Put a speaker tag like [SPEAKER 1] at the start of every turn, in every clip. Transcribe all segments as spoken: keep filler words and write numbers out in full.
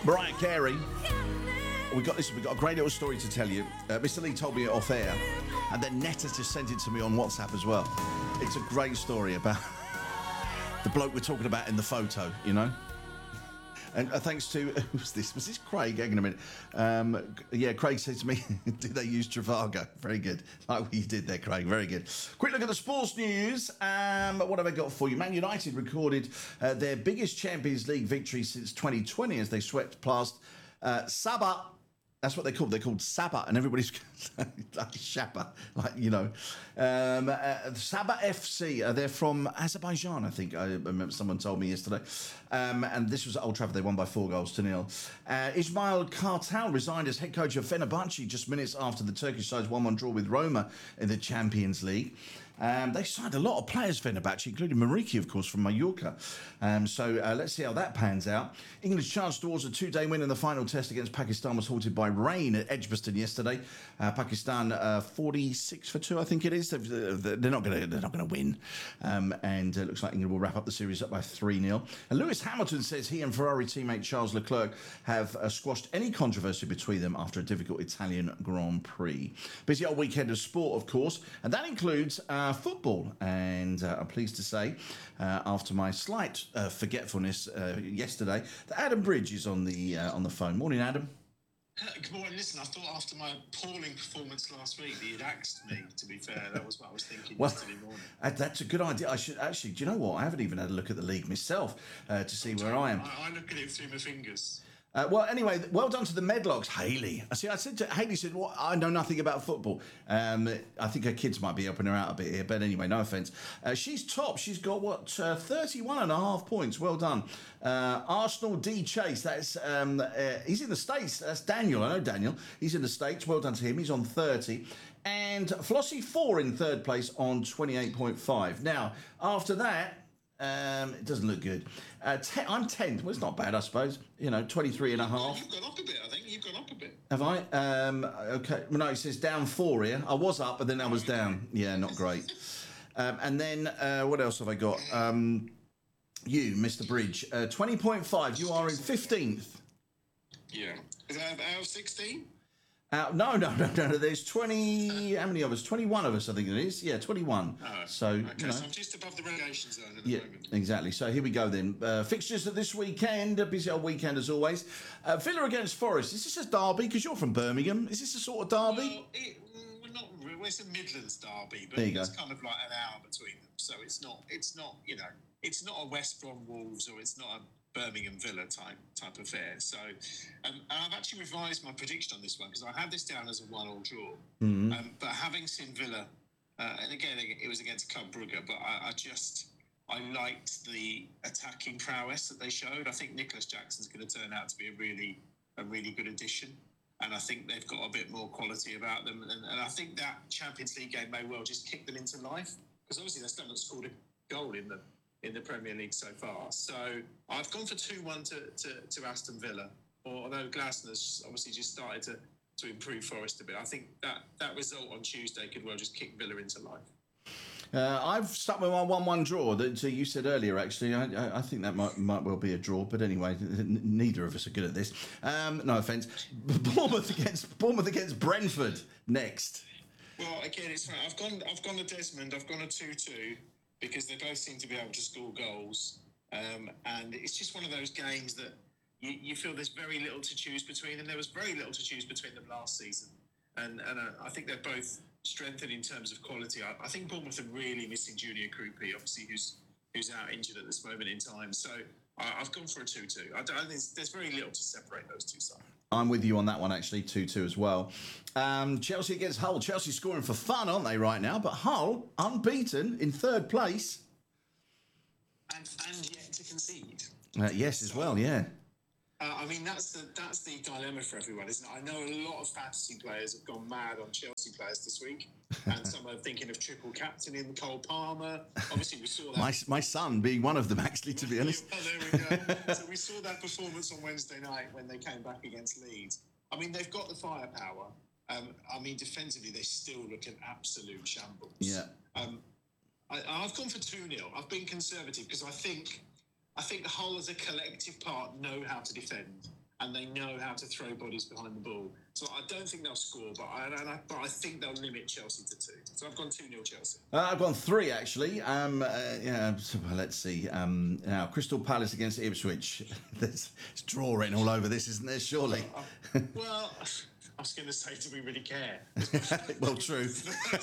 [SPEAKER 1] Mariah Carey. We got this. We got a great little story to tell you. Uh, Mister Lee told me it off air, and then Netta just sent it to me on WhatsApp as well. It's a great story about the bloke we're talking about in the photo, you know. And uh, thanks to who was this? Was this Craig? Hang on a minute. Um, yeah, Craig said to me, "Did they use Trivago?" Very good, like what you did there, Craig. Very good. Quick look at the sports news. Um, what have I got for you? Man United recorded uh, their biggest Champions League victory since twenty twenty as they swept past uh, Sabah. That's what they're called. They're called Sabah, and everybody's like Shapa, like, you know. Um, uh, Sabah F C, uh, they're from Azerbaijan, I think. I remember someone told me yesterday. Um, and this was at Old Trafford. They won by four goals to nil. Uh, Ismail Kartal resigned as head coach of Fenerbahce just minutes after the Turkish side's one one draw with Roma in the Champions League. Um, they signed a lot of players, Fenerbahce, including Mariki, of course, from Mallorca. Um, so uh, let's see how that pans out. England's chance towards a two-day win in the final test against Pakistan was halted by rain at Edgbaston yesterday. Uh, Pakistan uh, forty-six for two, I think it is. They've, they're not going to they're not going to win, um, and it uh, looks like England will wrap up the series up by three nil. And Lewis Hamilton says he and Ferrari teammate Charles Leclerc have uh, squashed any controversy between them after a difficult Italian Grand Prix. Busy old weekend of sport, of course, and that includes. Uh, football, and uh, I'm pleased to say uh, after my slight uh, forgetfulness uh, yesterday that Adam Bridge is on the uh, on the phone. Morning, Adam.
[SPEAKER 2] Uh, good morning. Listen, I thought after my appalling performance last week that you'd axed me, to be fair. That was what I was thinking well, yesterday morning.
[SPEAKER 1] Uh, that's a good idea. I should actually, do you know what? I haven't even had a look at the league myself uh, to see where I am.
[SPEAKER 2] I, I look at it through my fingers.
[SPEAKER 1] Uh, well, anyway, well done to the Medlocks, Hayley. I see. I said to Hayley, said, "Well, I know nothing about football." Um, I think her kids might be helping her out a bit here, but anyway, no offence. Uh, she's top. She's got what uh, thirty-one and a half points. Well done, uh, Arsenal D Chase. That's um, uh, he's in the States. That's Daniel. I know Daniel. He's in the States. Well done to him. He's on thirty. And Flossie four in third place on twenty-eight point five. Now, after that. Um, it doesn't look good. Uh, ten, I'm tenth. Well, it's not bad, I suppose. You know, twenty-three and a half.
[SPEAKER 2] You've gone up a bit, I think. You've gone up a bit.
[SPEAKER 1] Have I? Um, okay. Well, no, it says down four here. I was up, but then I was down. Yeah, not great. Um, and then, uh, what else have I got? Um, you, Mister Bridge. Uh, twenty point five. You are in fifteenth.
[SPEAKER 2] Yeah. Is that out of sixteen?
[SPEAKER 1] Uh, no, no, no, no. There's twenty. How many of us? twenty-one of us, I think it is. Yeah, twenty-one.
[SPEAKER 2] Oh,
[SPEAKER 1] so,
[SPEAKER 2] okay,
[SPEAKER 1] you know.
[SPEAKER 2] so I'm just above the relegation zone at the
[SPEAKER 1] yeah,
[SPEAKER 2] moment.
[SPEAKER 1] Exactly. So here we go then. Uh, fixtures at this weekend. A busy old weekend as always. Uh, Villa against Forest. Is this a derby? Because you're from Birmingham. Is this a sort of derby?
[SPEAKER 2] Well, it, we're not. Well, it's a Midlands derby, but
[SPEAKER 1] there you
[SPEAKER 2] it's
[SPEAKER 1] go.
[SPEAKER 2] kind of like an hour between them. So it's not. It's not. You know, it's not a West Brom Wolves or it's not a Birmingham Villa type type affair. So, um, and I've actually revised my prediction on this one because I had this down as a one-all draw.
[SPEAKER 1] Mm-hmm.
[SPEAKER 2] Um, but having seen Villa, uh, and again it was against Club Brugge, but I, I just I liked the attacking prowess that they showed. I think Nicholas Jackson's going to turn out to be a really a really good addition, and I think they've got a bit more quality about them. And, and I think that Champions League game may well just kick them into life because obviously they still haven't scored a goal in the. in the Premier League so far. So I've gone for two one to, to, to Aston Villa, although Glasner's obviously just started to, to improve Forest a bit. I think that, that result on Tuesday could well just kick Villa into life.
[SPEAKER 1] Uh, I've stuck with my one one draw that uh, you said earlier, actually. I, I, I think that might might well be a draw, but anyway, n- neither of us are good at this. Um, no offence. Bournemouth against Bournemouth against Brentford next.
[SPEAKER 2] Well, again, it's right. I've gone I've gone to Desmond, I've gone a two two. Because they both seem to be able to score goals. Um, and it's just one of those games that you, you feel there's very little to choose between, and there was very little to choose between them last season. And and uh, I think they're both strengthened in terms of quality. I, I think Bournemouth are really missing Junior Krupi, obviously, who's who's out injured at this moment in time. So I, I've gone for a two two. I don't, there's, there's very little to separate those two sides.
[SPEAKER 1] I'm with you on that one, actually, two two as well. Um, Chelsea against Hull. Chelsea scoring for fun, aren't they, right now? But Hull, unbeaten, in third place.
[SPEAKER 2] And, and yet to concede.
[SPEAKER 1] Uh, yes, as well, yeah.
[SPEAKER 2] Uh, I mean, that's the that's the dilemma for everyone, isn't it? I know a lot of fantasy players have gone mad on Chelsea players this week, and some are thinking of triple captaining Cole Palmer. Obviously, we saw that.
[SPEAKER 1] My, my son being one of them, actually, to be honest.
[SPEAKER 2] Oh, there we go. So we saw that performance on Wednesday night when they came back against Leeds. I mean, they've got the firepower. Um, I mean, defensively, they still look an absolute shambles.
[SPEAKER 1] Yeah.
[SPEAKER 2] Um, I, I've gone for two nil. I've been conservative because I think... I think Hull as a collective part know how to defend. and they know how to throw bodies behind the ball. So I don't think they'll score, but I, and I, but I think they'll limit Chelsea to two. So I've gone two nil Chelsea.
[SPEAKER 1] Uh, I've gone three, actually. Um, uh, yeah, so, well, let's see. Um, now, Crystal Palace against Ipswich. There's it's draw written all over this, isn't there, surely?
[SPEAKER 2] Uh, well, I was going to say, do we really care?
[SPEAKER 1] Well, true.
[SPEAKER 2] My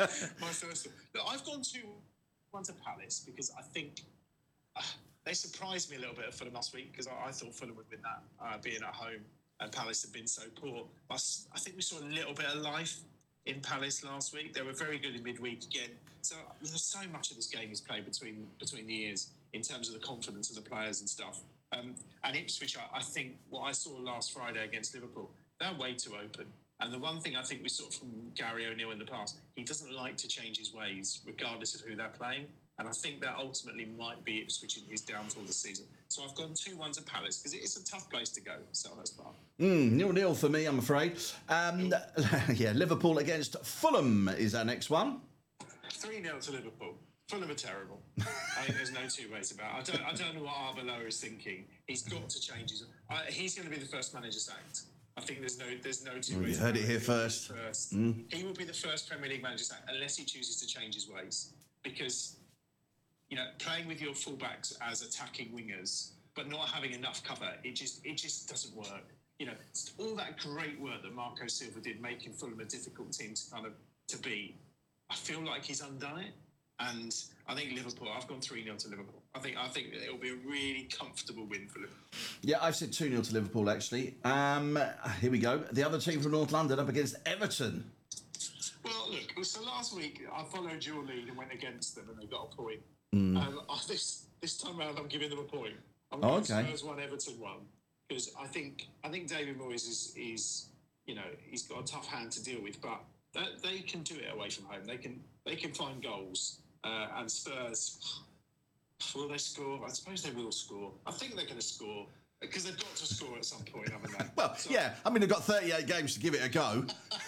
[SPEAKER 2] first one. Look, I've gone two one to Palace because I think uh, they surprised me a little bit at Fulham last week because I, I thought Fulham would win that, uh, being at home, and Palace had been so poor. I, I think we saw a little bit of life in Palace last week. They were very good in midweek again. So there's so much of this game is played between between the ears in terms of the confidence of the players and stuff. Um, and Ipswich, I, I think what I saw last Friday against Liverpool, they're way too open. And the one thing I think we saw from Gary O'Neill in the past, he doesn't like to change his ways, regardless of who they're playing. And I think that ultimately might be Ipswich in his downfall this season. So I've gone two one to Palace because it's a tough place to go, Selhurst Park.
[SPEAKER 1] Mm, nil-nil for me, I'm afraid. Um, yeah, Liverpool against Fulham is our next one.
[SPEAKER 2] three nil to Liverpool. Fulham are terrible. I think there's no two ways about it. I don't, I don't know what Arbeloa is thinking. He's got to change his... I, he's going to be the first manager sacked. I think there's no there's no two
[SPEAKER 1] Well,
[SPEAKER 2] ways.
[SPEAKER 1] you heard
[SPEAKER 2] about
[SPEAKER 1] it here first.
[SPEAKER 2] first.
[SPEAKER 1] Mm.
[SPEAKER 2] He will be the first Premier League manager sacked unless he chooses to change his ways. Because, you know, playing with your fullbacks as attacking wingers, but not having enough cover, it just it just doesn't work. You know, all that great work that Marco Silva did, making Fulham a difficult team to kind of to beat, I feel like he's undone it. And I think Liverpool, I've gone three nil to Liverpool. I think I think it'll be a really comfortable win for Liverpool.
[SPEAKER 1] Yeah, I've said two nil to Liverpool, actually. Um, here we go. The other team from North London up against Everton.
[SPEAKER 2] Well, look, so last week I followed your lead and went against them and they got a point.
[SPEAKER 1] Mm.
[SPEAKER 2] Um, I, this this time around I'm giving them a point. I'm
[SPEAKER 1] Oh,
[SPEAKER 2] going
[SPEAKER 1] okay.
[SPEAKER 2] Spurs one, Everton one. Because I think I think David Moyes is, is, you know, he's got a tough hand to deal with, but that, they can do it away from home. They can they can find goals. Uh, and Spurs, will they score? I suppose they will score. I think they're going to score because they've got to score at some point, haven't they?
[SPEAKER 1] Well,
[SPEAKER 2] so,
[SPEAKER 1] yeah. I mean, they've got thirty-eight games to give it a go.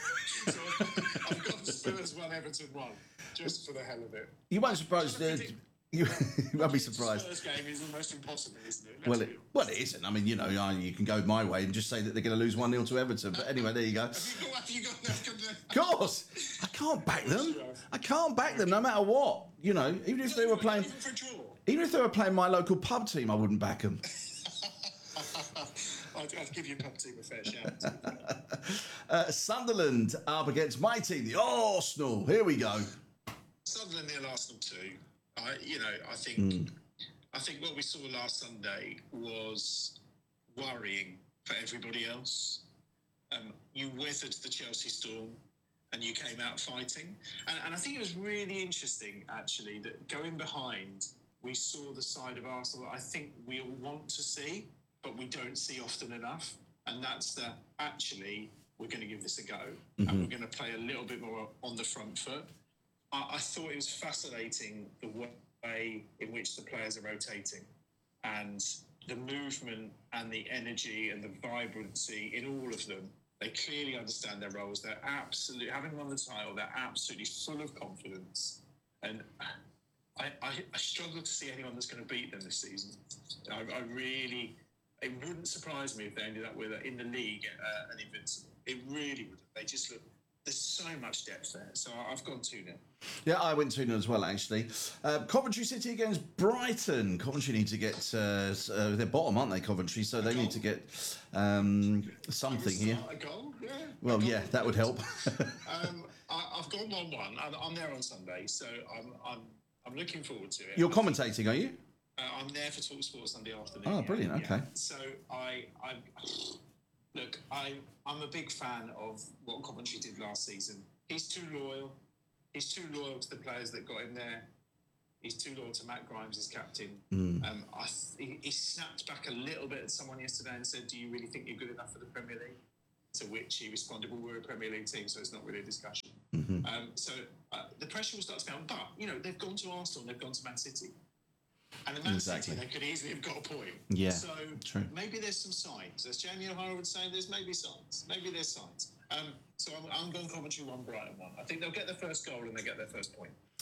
[SPEAKER 2] So I've got Spurs one, Everton one, just for the hell of it.
[SPEAKER 1] You won't surprise. Uh, you, you won't be surprised.
[SPEAKER 2] Spurs game is almost impossible, isn't it? Let's
[SPEAKER 1] Well, it,
[SPEAKER 2] be
[SPEAKER 1] well, it isn't. I mean, you know, you can go my way and just say that they're going to lose one nil to Everton. But anyway, there you go.
[SPEAKER 2] Have you got? Have you got enough?
[SPEAKER 1] Of course, I can't back them. I can't back them no matter what. You know, even if they were playing,
[SPEAKER 2] Even for a draw.
[SPEAKER 1] even if they were playing my local pub team, I wouldn't back them.
[SPEAKER 2] I'd, I'd give your pub team a fair shout.
[SPEAKER 1] uh, Sunderland up against my team, the Arsenal. Here we go.
[SPEAKER 2] Sunderland nil, Arsenal two. I, you know, I think,
[SPEAKER 1] Mm.
[SPEAKER 2] I think what we saw last Sunday was worrying for everybody else. Um, you weathered the Chelsea storm, and you came out fighting. And, and I think it was really interesting, actually, that going behind, we saw the side of Arsenal that I think we all want to see, but we don't see often enough. And that's the, actually, we're going to give this a go.
[SPEAKER 1] Mm-hmm.
[SPEAKER 2] And we're going to play a little bit more on the front foot. I, I thought it was fascinating the way in which the players are rotating. And the movement and the energy and the vibrancy in all of them. They clearly understand their roles. They're absolutely, having won the title, they're absolutely full of confidence. And I, I, I struggle to see anyone that's going to beat them this season. I, I really, it wouldn't surprise me if they ended up with, a, in the league, uh, an invincible. It really would. They just look, there's so much depth there. So I've gone two nil.
[SPEAKER 1] Yeah, I went two nil as well, actually. Uh, Coventry City against Brighton. Coventry need to get, uh, uh, they're bottom, aren't they, Coventry? So they need to get um, something here.
[SPEAKER 2] A goal, yeah.
[SPEAKER 1] Well,
[SPEAKER 2] A goal.
[SPEAKER 1] yeah, that would help.
[SPEAKER 2] um, I, I've gone one one. I'm, I'm there on Sunday, so I'm, I'm, I'm looking forward to it.
[SPEAKER 1] You're commentating, are you?
[SPEAKER 2] Uh, I'm there for TalkSport Sunday afternoon.
[SPEAKER 1] Oh,
[SPEAKER 2] yeah,
[SPEAKER 1] brilliant,
[SPEAKER 2] yeah.
[SPEAKER 1] okay.
[SPEAKER 2] So I, I look, I, I'm a big fan of what Coventry did last season. He's too loyal. He's too loyal to the players that got him there. He's too loyal to Matt Grimes, his captain.
[SPEAKER 1] Mm.
[SPEAKER 2] Um, I th- he, he snapped back a little bit at someone yesterday and said, "Do you really think you're good enough for the Premier League?" To which he responded, "Well, we're a Premier League team, so it's not really a discussion."
[SPEAKER 1] Mm-hmm.
[SPEAKER 2] Um, so uh, the pressure will start to mount. But, you know, they've gone to Arsenal and they've gone to Man City. And in Man
[SPEAKER 1] Exactly.
[SPEAKER 2] City, they could easily have got a point.
[SPEAKER 1] Yeah,
[SPEAKER 2] So
[SPEAKER 1] true.
[SPEAKER 2] maybe there's some signs. As Jamie O'Hara would say, there's maybe signs. Maybe there's signs. Um, so I'm, I'm going Coventry one, Brighton one. I think they'll get their first goal and they get their first point.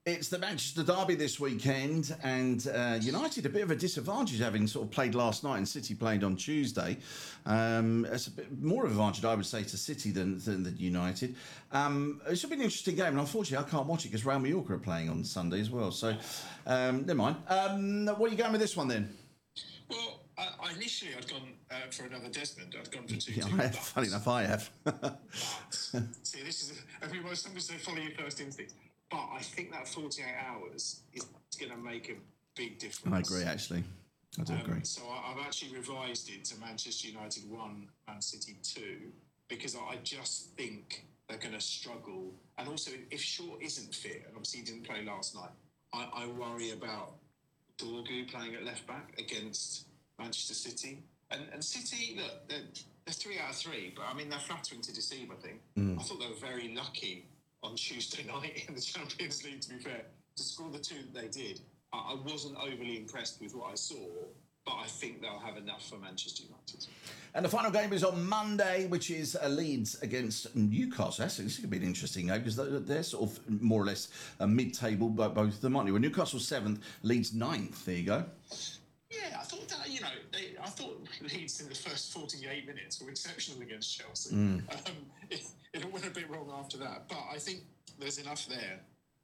[SPEAKER 1] It's the Manchester Derby this weekend, and uh, United a bit of a disadvantage having sort of played last night and City played on Tuesday. Um, it's a bit more of an advantage, I would say, to City than, than, than United. Um, it should be an interesting game, and unfortunately I can't watch it because Real Mallorca are playing on Sunday as well. So, um, never mind. Um, what are you going with this one then?
[SPEAKER 2] Well, I, I initially I'd gone uh, for another Desmond. I'd gone for two.
[SPEAKER 1] Yeah,
[SPEAKER 2] two
[SPEAKER 1] I have, funny enough, I have.
[SPEAKER 2] but, see, this is everyone. Sometimes they follow your first instinct. But I think that forty-eight hours is going to make a big difference.
[SPEAKER 1] I agree, actually. I do
[SPEAKER 2] um,
[SPEAKER 1] agree.
[SPEAKER 2] So I, I've actually revised it to Manchester United one, Man City two, because I just think they're going to struggle. And also, if Shaw isn't fit, and obviously he didn't play last night, I, I worry about Dorgu playing at left back against Manchester City. And, and City, look, they're, they're three out of three, but I mean, they're flattering to deceive, I think. Mm. I thought they were very lucky on Tuesday night in the Champions League, to be fair, to score the two that they did. I, I wasn't overly impressed with what I saw, but I think they'll have enough for Manchester United.
[SPEAKER 1] And the final game is on Monday, which is uh, Leeds against Newcastle. That's, this could be an interesting game because they're, they're sort of more or less uh, mid-table, but both of them, aren't they? Well, Newcastle's seventh, Leeds ninth. There you go.
[SPEAKER 2] Yeah, I thought that, you know, they, I thought Leeds in the first forty-eight minutes were exceptional against Chelsea. Mm. Um, it, it went a bit wrong after that, but I think there's enough there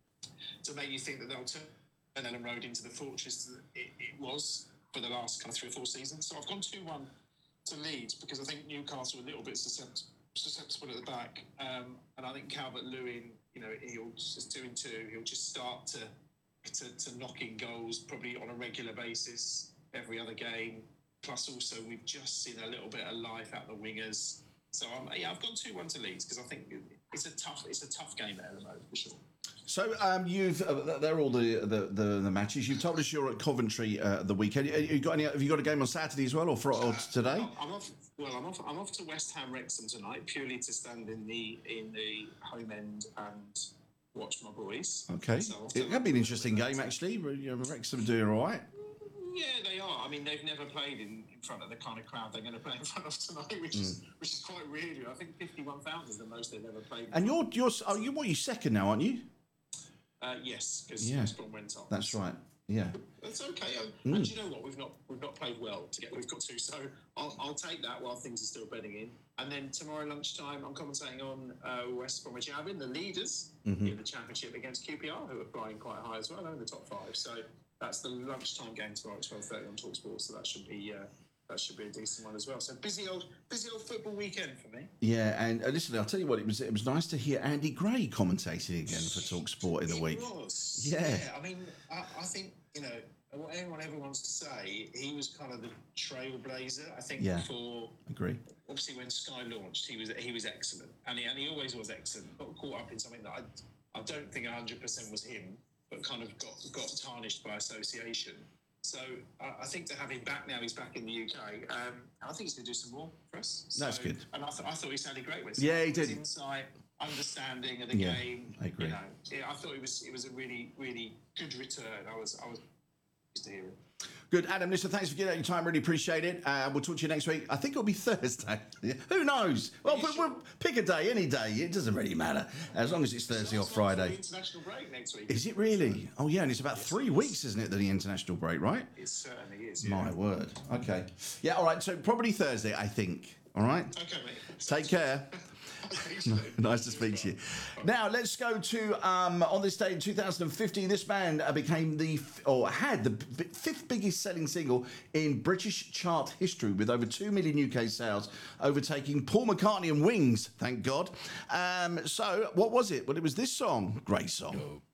[SPEAKER 2] to make you think that they'll turn Ellen Road into the fortress that it, it was for the last kind of three or four seasons. So I've gone two one to Leeds because I think Newcastle are a little bit susceptible at the back, um, and I think Calvert-Lewin, you know, he'll just two and two. He'll just start to, to to knock in goals probably on a regular basis every other game. Plus, also we've just seen a little bit of life out the wingers. So um, yeah, I've gone two one to Leeds because I think it's a tough it's a tough game at Ellen Road for sure.
[SPEAKER 1] So um, you've uh, they're all the, the, the, the matches. You've told us you're at Coventry uh, the weekend. You got any? Have you got a game on Saturday as well, or, for, or today?
[SPEAKER 2] Uh, I'm off. Well, I'm off. I'm off to West Ham Wrexham tonight, purely to stand in the in the home end and watch my boys.
[SPEAKER 1] Okay, so it could be an interesting game actually. You know, Wrexham doing all right.
[SPEAKER 2] Yeah, they are. I mean, they've never played in, in front of the kind of crowd they're going to play in front of tonight, which mm. is which is quite weird. I think fifty-one thousand is the most they've ever played.
[SPEAKER 1] And you're you're oh, you what? You're second now, aren't you?
[SPEAKER 2] Uh, yes, because
[SPEAKER 1] yeah.
[SPEAKER 2] West Brom went on.
[SPEAKER 1] That's right. Yeah,
[SPEAKER 2] that's okay. Mm. And you know what? We've not we've not played well together. We've got two, so I'll, I'll take that while things are still bedding in. And then tomorrow lunchtime, I'm commentating on uh, West Bromwich Albion, the leaders mm-hmm. in the Championship against Q P R, who are flying quite high as well. They're in the top five. So that's the lunchtime game tomorrow at twelve thirty on TalkSport. So that should be. Uh, That should be a decent one as well. So busy old, busy old football weekend for me.
[SPEAKER 1] Yeah, and uh, listen, I'll tell you what, it was it was nice to hear Andy Gray commentating again for TalkSport in the
[SPEAKER 2] it
[SPEAKER 1] week.
[SPEAKER 2] It was.
[SPEAKER 1] Yeah.
[SPEAKER 2] yeah. I mean, I, I think, you know, what anyone ever wants to say, he was kind of the trailblazer, I think,
[SPEAKER 1] yeah.
[SPEAKER 2] for...
[SPEAKER 1] Agree.
[SPEAKER 2] Obviously, when Sky launched, he was he was excellent. And he, and he always was excellent. Got caught up in something that I, I don't think one hundred percent was him, but kind of got, got tarnished by association. So uh, I think to have him back now, he's back in the U K. Um, I think he's going to do some more for us. So,
[SPEAKER 1] That's good.
[SPEAKER 2] And I, th- I thought he sounded great with
[SPEAKER 1] yeah, he did.
[SPEAKER 2] His insight, understanding of the
[SPEAKER 1] yeah,
[SPEAKER 2] game.
[SPEAKER 1] I agree.
[SPEAKER 2] You know, yeah, I thought it was it was a really really good return. I was I was pleased to hear it.
[SPEAKER 1] Good, Adam. Listen, thanks for giving out your time. Really appreciate it. Uh, we'll talk to you next week. I think it'll be Thursday. Who knows? Well, but,
[SPEAKER 2] sure?
[SPEAKER 1] we'll pick a day, any day. It doesn't really matter as long as it's Thursday or Friday.
[SPEAKER 2] International break next week.
[SPEAKER 1] Is it really? Oh yeah, and it's about yes, three it weeks, isn't it? The international break, right?
[SPEAKER 2] It certainly is. Yeah.
[SPEAKER 1] My word. Okay. Yeah. All right. So probably Thursday, I think. All right.
[SPEAKER 2] Okay, mate.
[SPEAKER 1] Take care. Nice to speak to you. Now let's go to um, on this day in two thousand fifteen. This man uh, became the or had the b- fifth biggest selling single in British chart history with over two million U K sales, overtaking Paul McCartney and Wings. Thank God. Um, so what was it? Well, it was this song. Great song.